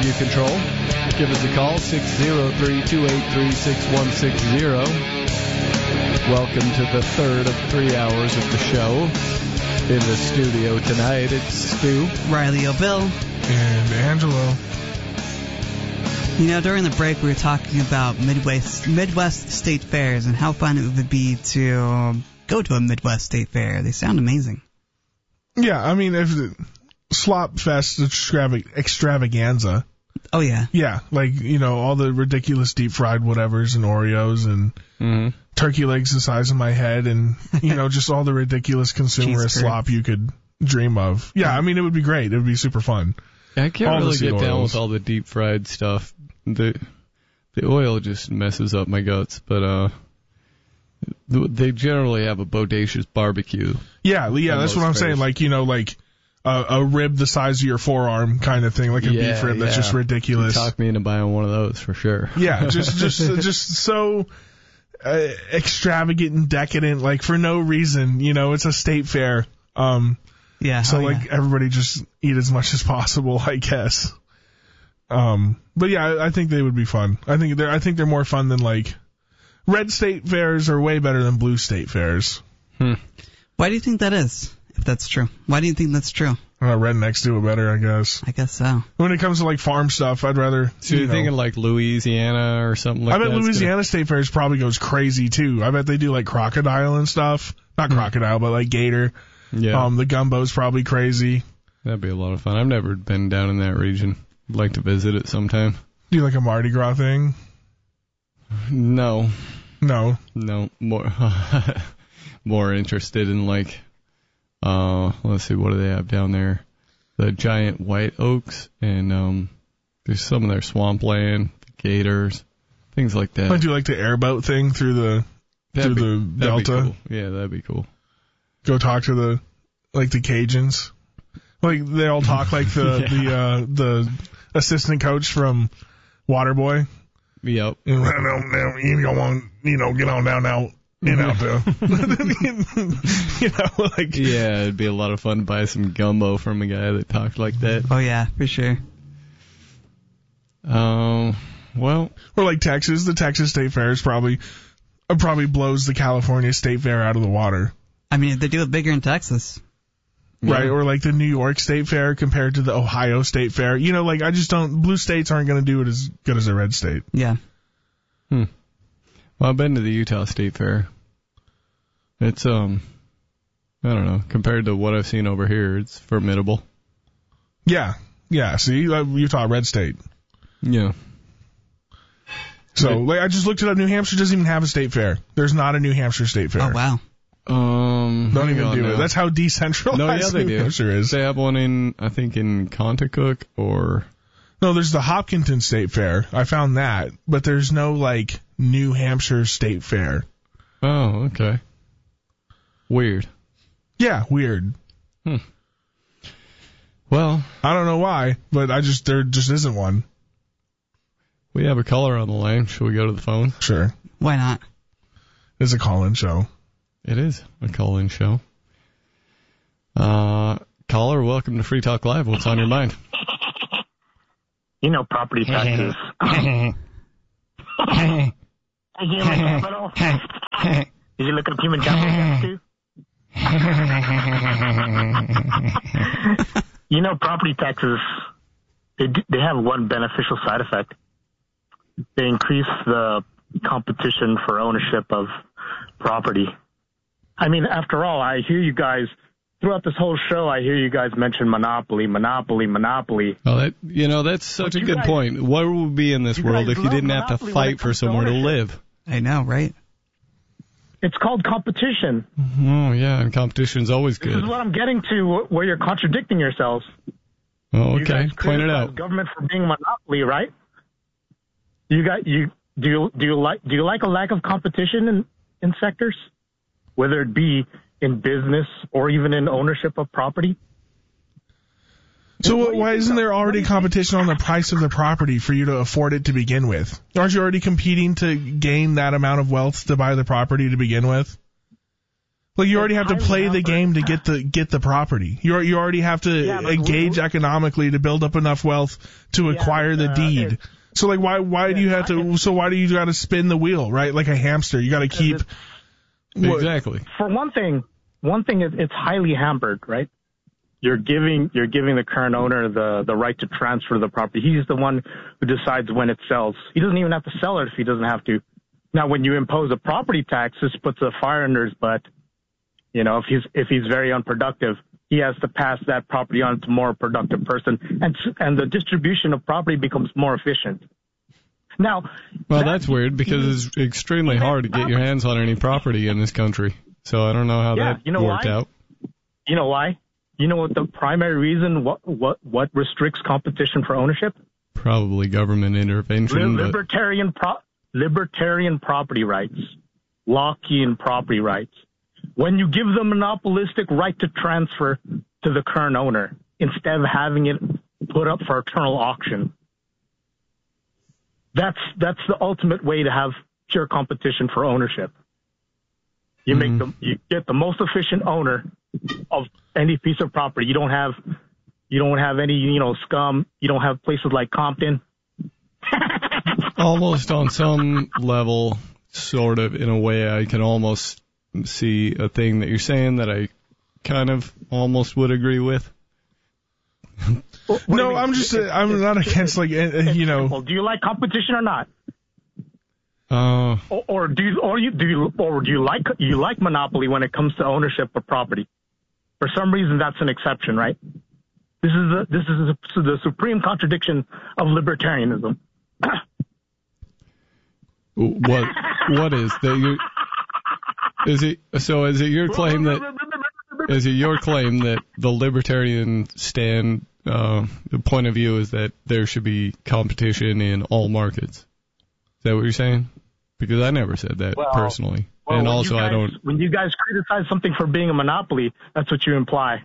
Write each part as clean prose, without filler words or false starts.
you control. Give us a call, 603-283-6160. Welcome to the third of 3 hours of the show. In the studio tonight, it's Stu, Riley O'Bill, and Angelo. You know, during the break, we were talking about Midwest state fairs and how fun it would be to go to a Midwest state fair. They sound amazing. Yeah, I mean, if Slop Fest extravaganza. Oh, yeah. Yeah, like, you know, all the ridiculous deep fried whatevers and Oreos and turkey legs the size of my head and, you know, just all the ridiculous consumerist slop you could dream of. Yeah, I mean, it would be great. It would be super fun. I can't really get down with all the deep fried stuff. The oil just messes up my guts, but they generally have a bodacious barbecue. Yeah, that's what I'm saying. Like, you know, like a rib the size of your forearm kind of thing, like a beef rib that's just ridiculous. You talk me into buying one of those for sure. Yeah, just so extravagant and decadent, like for no reason. You know, it's a state fair. Yeah. So everybody just eat as much as possible, I guess. But yeah, I think they would be fun. I think they're more fun than like red state fairs are way better than blue state fairs. Why do you think that is? If that's true, why do you think that's true? Rednecks do it better, I guess. I guess so. When it comes to like farm stuff, I'd rather. So you're thinking like Louisiana or something like that? I bet Louisiana State Fairs probably goes crazy too. I bet they do like crocodile and stuff. Not crocodile, but like gator. Yeah. The gumbo's probably crazy. That'd be a lot of fun. I've never been down in that region. I'd like to visit it sometime. Do you like a Mardi Gras thing? No. More more interested in like, let's see, what do they have down there? The giant white oaks and there's some of their swampland, gators, things like that. I do like the airboat thing through the delta. Cool. Yeah, that'd be cool. Go talk to the Cajuns. Like they all talk like the assistant coach from Waterboy. Yep. You don't want, get on down now. Out there. Yeah, it'd be a lot of fun to buy some gumbo from a guy that talked like that. Oh yeah, for sure. Well, or like Texas, the Texas State Fair is probably blows the California State Fair out of the water. I mean, they do it bigger in Texas. Right, or like the New York State Fair compared to the Ohio State Fair. You know, like blue states aren't going to do it as good as a red state. Yeah. Well, I've been to the Utah State Fair. It's, I don't know, compared to what I've seen over here, it's formidable. Yeah. See, Utah, red state. Yeah. So, I just looked it up. New Hampshire doesn't even have a state fair. There's not a New Hampshire State Fair. Oh, wow. Don't even do it. That's how decentralized New Hampshire is. They have one in Contoocook or... No, there's the Hopkinton State Fair. I found that. But there's no, New Hampshire State Fair. Oh, okay. Weird. Yeah, weird. Well... I don't know why, but there just isn't one. We have a caller on the line. Shall we go to the phone? Sure. Why not? It's a call-in show. It is a call-in show. Caller, welcome to Free Talk Live. What's on your mind? You know, property taxes. Did you look up human capital too? You know, property taxes, they have one beneficial side effect. They increase the competition for ownership of property. I mean, after all, I hear you guys, throughout this whole show, I hear you guys mention monopoly. Oh, that's such a good point. Where would we be in this world if you didn't have to fight for somewhere to live? I know, right? It's called competition. Oh, yeah, and competition's always good. This is what I'm getting to, where you're contradicting yourselves. Oh, okay. Point it out. Government for being monopoly, right? Do you like a lack of competition in sectors, whether it be in business or even in ownership of property? So why isn't there already competition on the price of the property for you to afford it to begin with? Aren't you already competing to gain that amount of wealth to buy the property to begin with? Like, you already have to play the game to get the property. You already have to engage economically to build up enough wealth to acquire the deed. So, like, why do you have to? So why do you got to spin the wheel, right? Like a hamster, you got to keep. Exactly. For one thing, it's highly hampered, right? You're giving the current owner the right to transfer the property. He's the one who decides when it sells. He doesn't even have to sell it if he doesn't have to. Now, when you impose a property tax, this puts a fire under his butt. You know, if he's very unproductive, he has to pass that property on to a more productive person, and the distribution of property becomes more efficient. Now, well, that's weird because it's extremely hard to get your hands on any property in this country. So I don't know how that worked out. You know why? You know what the primary reason? What restricts competition for ownership? Probably government intervention. Libertarian property rights, Lockean property rights. When you give the monopolistic right to transfer to the current owner instead of having it put up for eternal auction, that's the ultimate way to have pure competition for ownership. You you get the most efficient owner of any piece of property. You don't have any scum. You don't have places like Compton. Almost on some level, sort of in a way, I can almost see a thing that you're saying that I kind of almost would agree with. No, I'm not against Do you like competition or not? Or do you like monopoly when it comes to ownership of property? For some reason, that's an exception, right? This is the supreme contradiction of libertarianism. What is that? Is it your claim that the libertarian stand, the point of view is that there should be competition in all markets? Is that what you're saying? Because I never said that personally. Well, and also when you guys criticize something for being a monopoly, that's what you imply.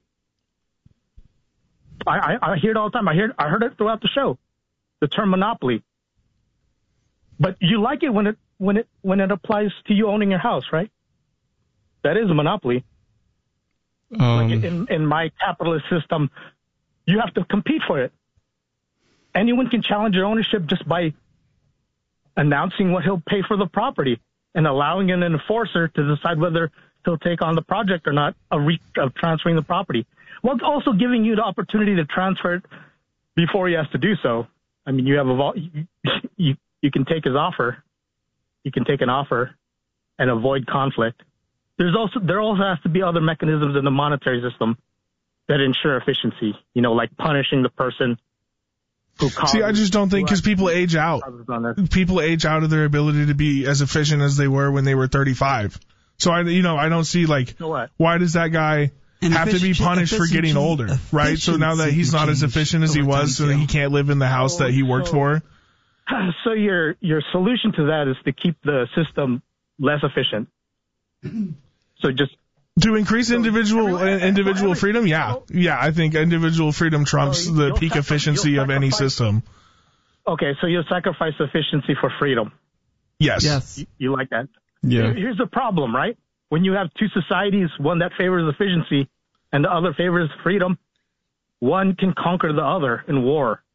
I hear it all the time. I heard it throughout the show. The term monopoly. But you like it when it applies to you owning your house, right? That is a monopoly. Like in my capitalist system, you have to compete for it. Anyone can challenge your ownership just by announcing what he'll pay for the property and allowing an enforcer to decide whether he'll take on the project or not of transferring the property. Well, it's also giving you the opportunity to transfer it before he has to do so. I mean, you can take his offer. You can take an offer and avoid conflict. There also has to be other mechanisms in the monetary system that ensure efficiency, like punishing the person who causes. See, I just don't think, because people age out. People age out of their ability to be as efficient as they were when they were 35. So I don't see, like, why does that guy have to be punished for getting older, right? So now that he's not as efficient as he was, so that he can't live in the house that he worked for. So your solution to that is to keep the system less efficient. So just to increase individual freedom, yeah, I think individual freedom trumps the peak efficiency of any system. Okay, so you'll sacrifice efficiency for freedom. Yes. You like that? Yeah. Here's the problem, right? When you have two societies, one that favors efficiency and the other favors freedom, one can conquer the other in war.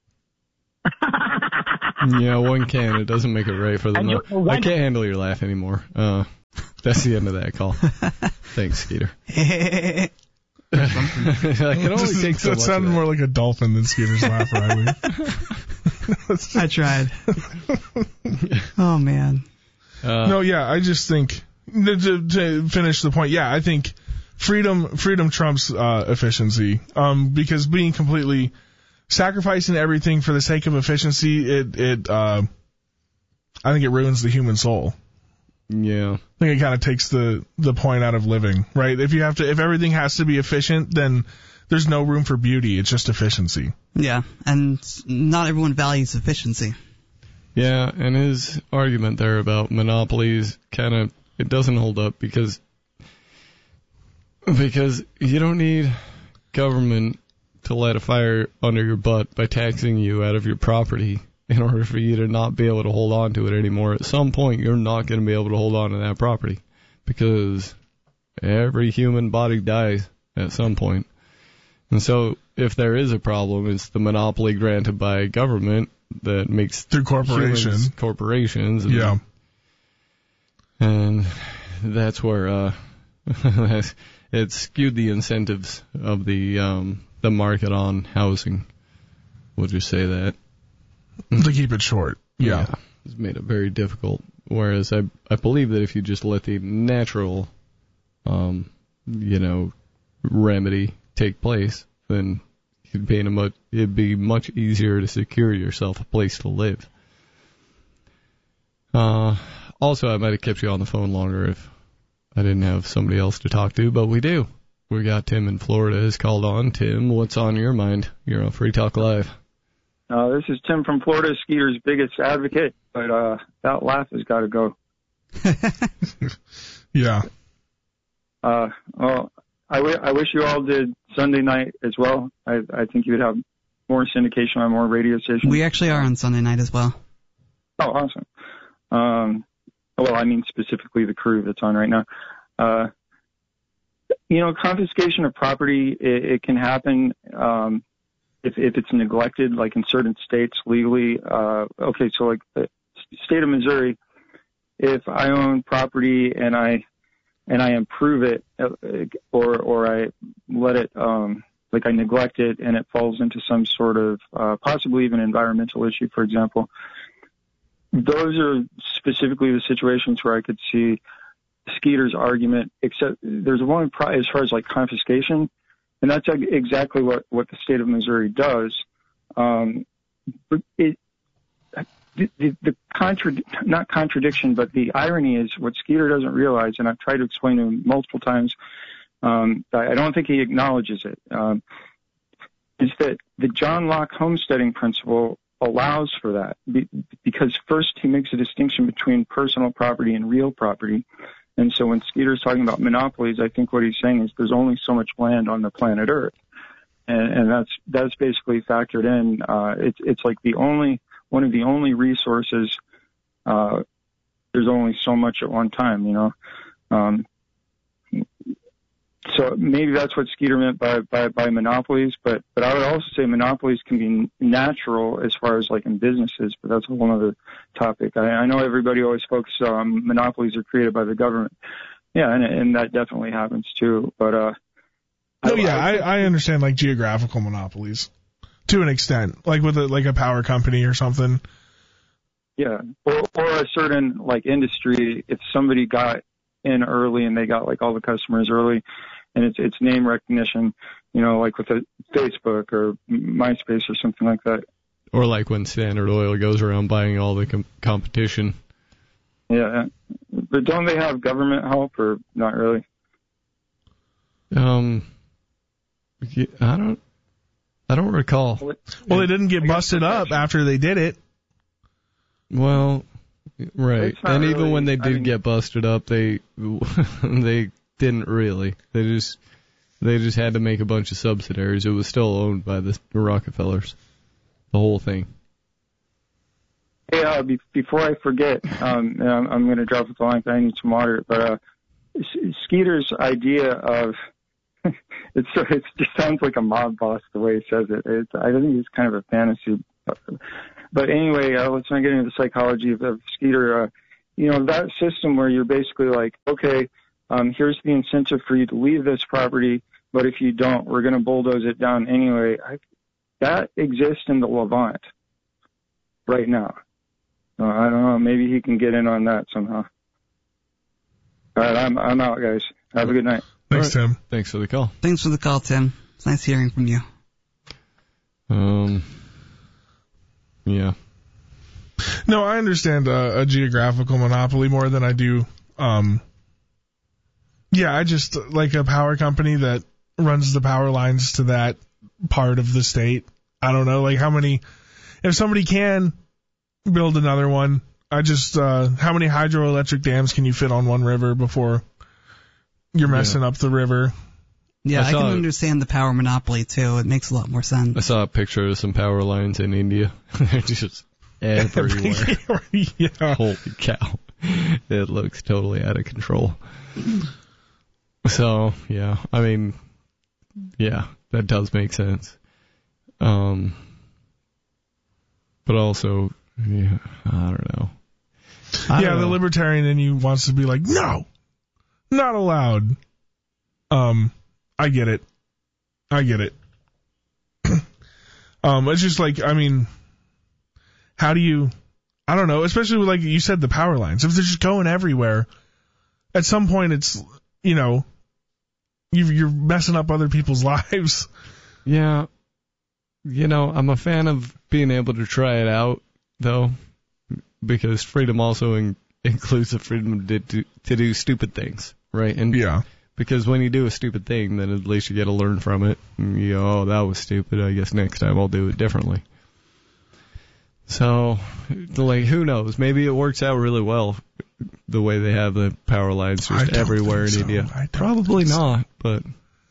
Yeah, one can. It doesn't make it right for them. I can't handle your laugh anymore. That's the end of that call. Thanks, Skeeter. I can only take so much. That sounded more like a dolphin than Skeeter's laugh, Riley. I tried. Oh, man. I just think, to finish the point, I think freedom trumps efficiency. Because being completely sacrificing everything for the sake of efficiency, I think it ruins the human soul. Yeah. I think it kind of takes the point out of living, right? If everything has to be efficient, then there's no room for beauty. It's just efficiency. Yeah, and not everyone values efficiency. Yeah, and his argument there about monopolies it doesn't hold up because you don't need government to light a fire under your butt by taxing you out of your property in order for you to not be able to hold on to it anymore. At some point, you're not going to be able to hold on to that property because every human body dies at some point. And so if there is a problem, it's the monopoly granted by government that makes through corporations. And, yeah. And that's where it skewed the incentives of the market on housing. We'll just say that. To keep it short. Yeah. It's made it very difficult. Whereas I believe that if you just let the natural, remedy take place, then it'd be much easier to secure yourself a place to live. Also, I might have kept you on the phone longer if I didn't have somebody else to talk to, but we do. We got Tim in Florida has called on. Tim, what's on your mind? You're on Free Talk Live. This is Tim from Florida, Skeeter's biggest advocate, but that laugh has got to go. Yeah. Well, I wish you all did Sunday night as well. I think you would have more syndication on more radio stations. We actually are on Sunday night as well. Oh, awesome. Well, I mean specifically the crew that's on right now. Confiscation of property, it can happen if it's neglected, like in certain states legally. Okay, so like the state of Missouri, if I own property and I improve it, or I let it, like I neglect it and it falls into some sort of possibly even environmental issue, for example. Those are specifically the situations where I could see Skeeter's argument, except there's one as far as like confiscation, and that's exactly what the state of Missouri does. Not contradiction, but the irony is what Skeeter doesn't realize, and I've tried to explain to him multiple times. I don't think he acknowledges it. Is that the John Locke homesteading principle allows for that, because first he makes a distinction between personal property and real property. And so when Skeeter's talking about monopolies, I think what he's saying is there's only so much land on the planet Earth, and that's basically factored in. It's like one of the only resources. There's only so much at one time, So maybe that's what Skeeter meant by monopolies, but I would also say monopolies can be natural as far as like in businesses, but that's a whole other topic. I know everybody always focuses on monopolies are created by the government. Yeah, and that definitely happens too. But I understand like geographical monopolies to an extent, like with a power company or something. Yeah, or a certain like industry. If somebody got in early and they got like all the customers early, and it's name recognition, like with a Facebook or MySpace or something like that. Or like when Standard Oil goes around buying all the competition. Yeah, but don't they have government help or not really? I don't recall. Well, they didn't get busted up after they did it. Well, right. And even really, when they did get busted up, they didn't really. They just had to make a bunch of subsidiaries. It was still owned by the Rockefellers, the whole thing. Hey, before I forget, I'm going to drop the line because I need some water. But Skeeter's idea of it just sounds like a mob boss the way he says it. I think it's kind of a fantasy. But anyway, let's not get into the psychology of Skeeter. That system where you're basically like, okay, here's the incentive for you to leave this property, but if you don't, we're going to bulldoze it down anyway. That exists in the Levant right now. I don't know. Maybe he can get in on that somehow. All right, I'm out, guys. Have a good night. Thanks, Tim. Thanks for the call. Thanks for the call, Tim. It's nice hearing from you. Yeah. No, I understand a geographical monopoly more than I do. I just like a power company that runs the power lines to that part of the state. I don't know, like if somebody can build another one, how many hydroelectric dams can you fit on one river before you're messing up the river? Yeah, I can understand the power monopoly too. It makes a lot more sense. I saw a picture of some power lines in India. They're just everywhere. Yeah. Holy cow. It looks totally out of control. So, yeah, I mean, yeah, that does make sense. But also, yeah, I don't know. The libertarian in you wants to be like, no, not allowed. I get it. It's just like, I mean, how do you, I don't know, especially with, like you said, the power lines. If they're just going everywhere, at some point it's, you know, you're messing up other people's lives. Yeah. You know, I'm a fan of being able to try it out, though, because freedom also includes the freedom to do stupid things, right? And yeah. Because when you do a stupid thing, then at least you get to learn from it. And you go, oh, that was stupid. I guess next time I'll do it differently. So, like, who knows? Maybe it works out really well, the way they have the power lines just everywhere in India. Probably not, but...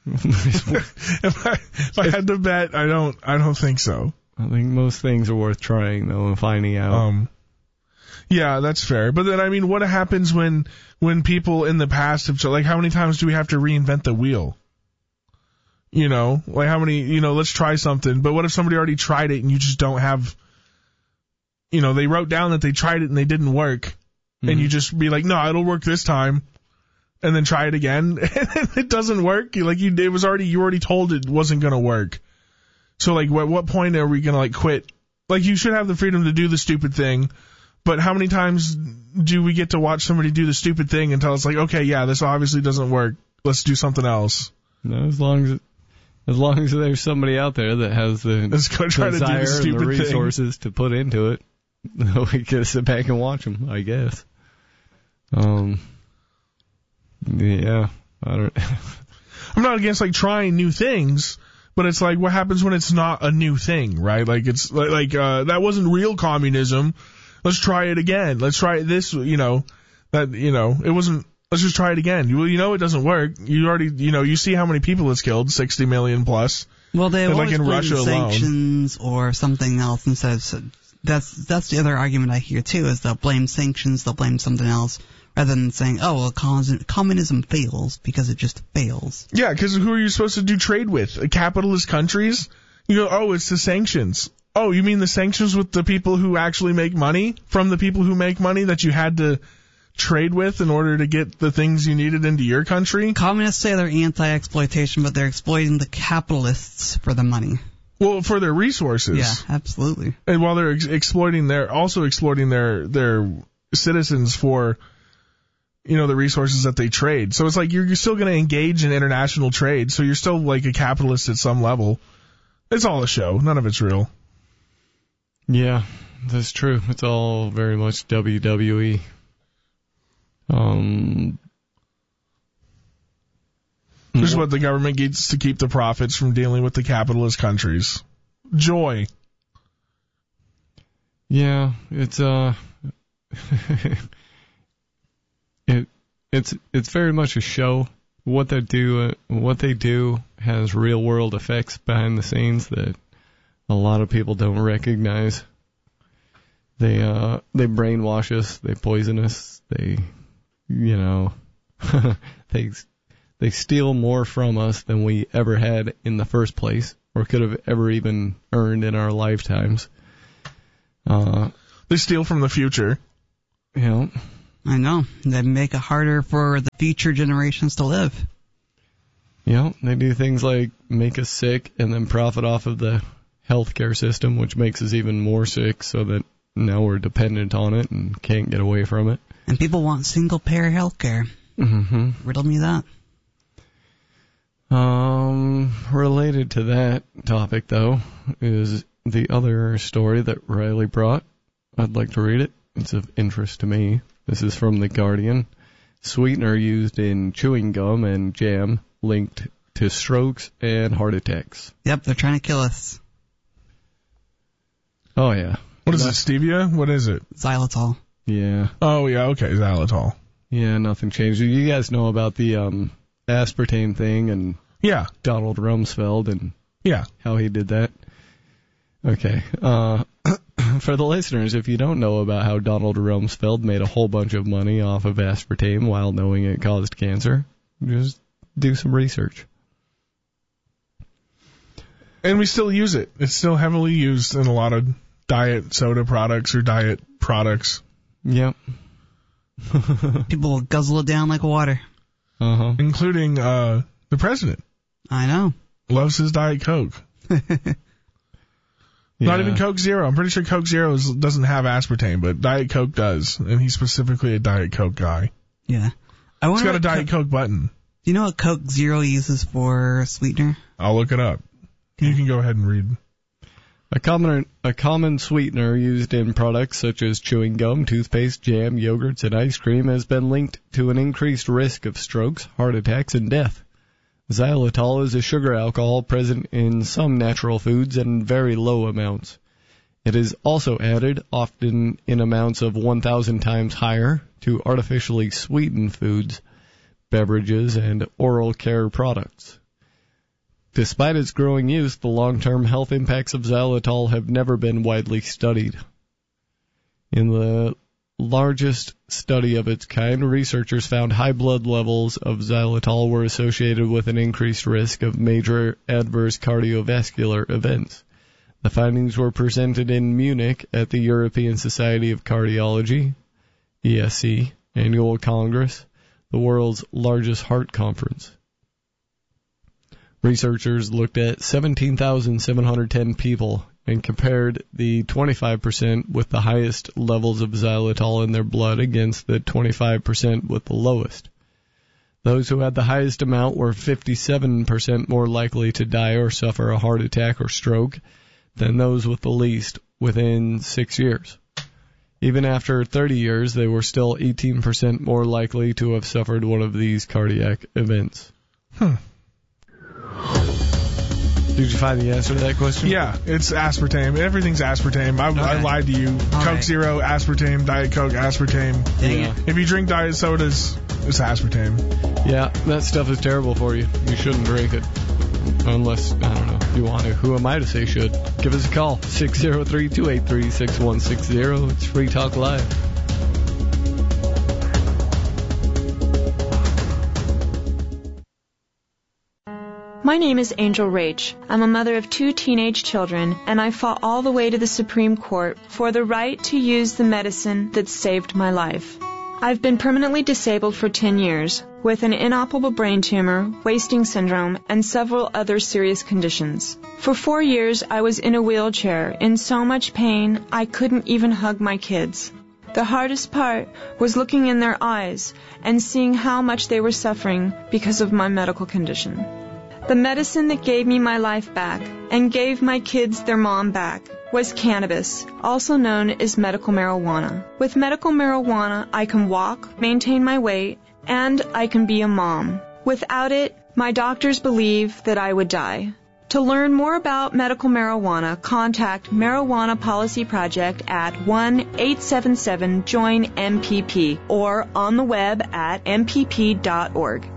if I had to bet, I don't think so. I think most things are worth trying, though, and finding out. Yeah, that's fair. But then, I mean, what happens when people in the past have, like, how many times do we have to reinvent the wheel? You know, like how many, you know, let's try something. But what if somebody already tried it and you just don't have, you know, they wrote down that they tried it and they didn't work. Mm-hmm. And you just be like, no, it'll work this time. And then try it again. And it doesn't work. You already told it wasn't going to work. So, like, at what point are we going to, like, quit? Like, you should have the freedom to do the stupid thing. But how many times do we get to watch somebody do the stupid thing until it's like, okay, yeah, this obviously doesn't work. Let's do something else. No, as long as there's somebody out there that has the desire and the resources to put into it, we can sit back and watch them, I guess. Yeah, I'm not against, like, trying new things, but it's like, what happens when it's not a new thing, right? Like, it's like that wasn't real communism. Let's try it again. Let's try this, you know, that, you know, it wasn't, let's just try it again. Well, you know, it doesn't work. You already, you know, you see how many people it's killed, 60 million plus. Well, they like in Russia sanctions alone. Or something else instead of, that's the other argument I hear too, is they'll blame sanctions, they'll blame something else, rather than saying, oh, well, communism fails because it just fails. Yeah, because who are you supposed to do trade with? Capitalist countries? You go, oh, it's the sanctions. Oh, you mean the sanctions with the people who actually make money from the people who make money that you had to trade with in order to get the things you needed into your country? Communists say they're anti-exploitation, but they're exploiting the capitalists for the money. Well, for their resources. Yeah, absolutely. And while they're exploiting their citizens for, you know, the resources that they trade. So it's like you're still going to engage in international trade, so you're still like a capitalist at some level. It's all a show. None of it's real. Yeah, that's true. It's all very much WWE. This is what the government gets to keep the profits from dealing with the capitalist countries. Joy. Yeah, it's it's very much a show. What they do has real world effects behind the scenes that a lot of people don't recognize. They brainwash us, they poison us, they, you know, they steal more from us than we ever had in the first place, or could have ever even earned in our lifetimes. They steal from the future. You know. I know. They make it harder for the future generations to live. You know, they do things like make us sick and then profit off of the healthcare system, which makes us even more sick, so that now we're dependent on it and can't get away from it. And people want single-payer healthcare. Mm-hmm. Riddle me that. Related to that topic, though, is the other story that Riley brought. I'd like to read it. It's of interest to me. This is from The Guardian. Sweetener used in chewing gum and jam linked to strokes and heart attacks. Yep, they're trying to kill us. Oh, yeah. What is it, stevia? What is it? Xylitol. Yeah. Oh, yeah, okay, xylitol. Yeah, nothing changed. You guys know about the aspartame thing and Donald Rumsfeld and how he did that? Okay. For the listeners, if you don't know about how Donald Rumsfeld made a whole bunch of money off of aspartame while knowing it caused cancer, just do some research. And we still use it. It's still heavily used in a lot of diet soda products or diet products. Yep. People will guzzle it down like water. Uh-huh. Including the president. I know. Loves his Diet Coke. Not even Coke Zero. I'm pretty sure Coke Zero doesn't have aspartame, but Diet Coke does. And he's specifically a Diet Coke guy. Yeah. It's got a Diet Coke button. Do you know what Coke Zero uses for sweetener? I'll look it up. You can go ahead and read. A common sweetener used in products such as chewing gum, toothpaste, jam, yogurts, and ice cream has been linked to an increased risk of strokes, heart attacks, and death. Xylitol is a sugar alcohol present in some natural foods in very low amounts. It is also added, often in amounts of 1,000 times higher, to artificially sweetened foods, beverages, and oral care products. Despite its growing use, the long-term health impacts of xylitol have never been widely studied. In the largest study of its kind, researchers found high blood levels of xylitol were associated with an increased risk of major adverse cardiovascular events. The findings were presented in Munich at the European Society of Cardiology, ESC, Annual Congress, the world's largest heart conference. Researchers looked at 17,710 people and compared the 25% with the highest levels of xylitol in their blood against the 25% with the lowest. Those who had the highest amount were 57% more likely to die or suffer a heart attack or stroke than those with the least within 6 years. Even after 30 years, they were still 18% more likely to have suffered one of these cardiac events. Did you find the answer to that question? Yeah, it's aspartame. Everything's aspartame. I lied to you. All Coke right. Zero, aspartame. Diet Coke, aspartame. Dang it. If you drink diet sodas, it's aspartame. Yeah, that stuff is terrible for you. You shouldn't drink it. Unless, I don't know, you want to. Who am I to say should? Give us a call. 603-283-6160. It's Free Talk Live. My name is Angel Rach. I'm a mother of 2 teenage children, and I fought all the way to the Supreme Court for the right to use the medicine that saved my life. I've been permanently disabled for 10 years, with an inoperable brain tumor, wasting syndrome, and several other serious conditions. For 4 years, I was in a wheelchair, in so much pain, I couldn't even hug my kids. The hardest part was looking in their eyes and seeing how much they were suffering because of my medical condition. The medicine that gave me my life back and gave my kids their mom back was cannabis, also known as medical marijuana. With medical marijuana, I can walk, maintain my weight, and I can be a mom. Without it, my doctors believe that I would die. To learn more about medical marijuana, contact Marijuana Policy Project at 1-877-JOIN-MPP or on the web at mpp.org.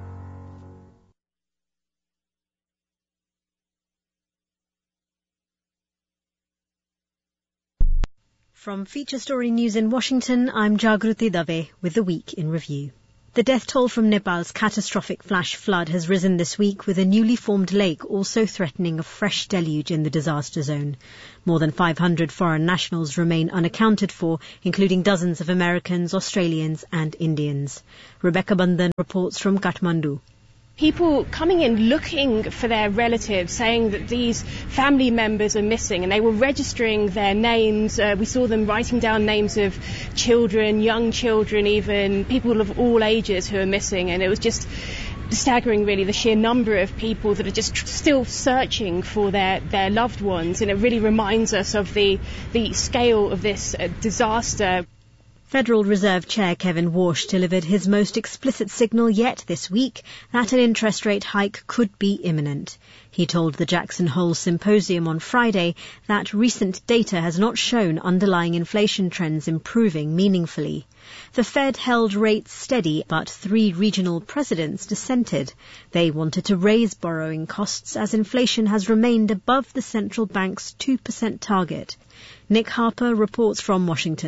From Feature Story News in Washington, I'm Jagruti Dave with the Week in Review. The death toll from Nepal's catastrophic flash flood has risen this week, with a newly formed lake also threatening a fresh deluge in the disaster zone. More than 500 foreign nationals remain unaccounted for, including dozens of Americans, Australians and Indians. Rebecca Bandhan reports from Kathmandu. People coming in looking for their relatives, saying that these family members are missing, and they were registering their names. We saw them writing down names of children, young children even, people of all ages who are missing, and it was just staggering really, the sheer number of people that are just still searching for their loved ones, and it really reminds us of the scale of this disaster. Federal Reserve Chair Kevin Warsh delivered his most explicit signal yet this week that an interest rate hike could be imminent. He told the Jackson Hole Symposium on Friday that recent data has not shown underlying inflation trends improving meaningfully. The Fed held rates steady, but 3 regional presidents dissented. They wanted to raise borrowing costs as inflation has remained above the central bank's 2% target. Nick Harper reports from Washington.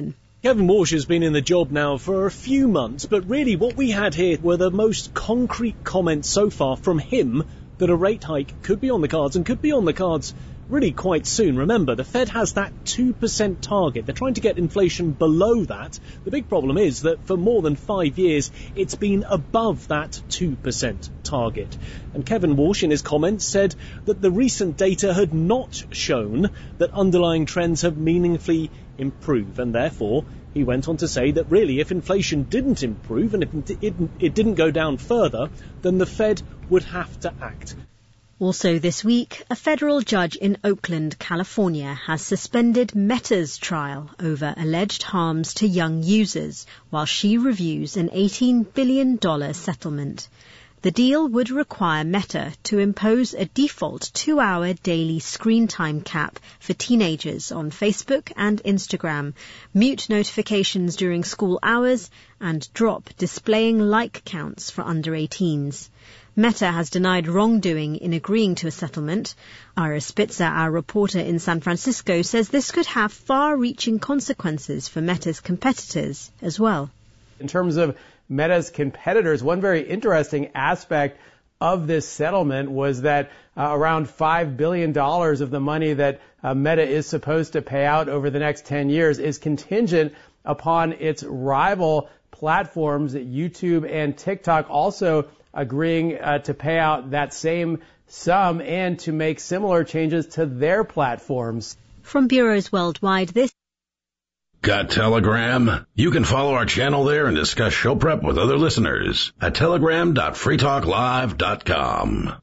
Kevin Walsh has been in the job now for a few months, but really what we had here were the most concrete comments so far from him that a rate hike could be on the cards and could be on the cards really quite soon. Remember, the Fed has that 2% target. They're trying to get inflation below that. The big problem is that for more than 5 years, it's been above that 2% target. And Kevin Walsh, in his comments, said that the recent data had not shown that underlying trends have meaningfully improved, and therefore he went on to say that really if inflation didn't improve and if it didn't go down further, then the Fed would have to act. Also this week, a federal judge in Oakland, California, has suspended Meta's trial over alleged harms to young users while she reviews an $18 billion settlement. The deal would require Meta to impose a default 2-hour daily screen time cap for teenagers on Facebook and Instagram, mute notifications during school hours, and drop displaying like counts for under 18s. Meta has denied wrongdoing in agreeing to a settlement. Ira Spitzer, our reporter in San Francisco, says this could have far-reaching consequences for Meta's competitors as well. In terms of Meta's competitors, one very interesting aspect of this settlement was that around $5 billion of the money that Meta is supposed to pay out over the next 10 years is contingent upon its rival platforms, YouTube and TikTok, also agreeing to pay out that same sum and to make similar changes to their platforms. From bureaus worldwide, this Got Telegram? You can follow our channel there and discuss show prep with other listeners at telegram.freetalklive.com.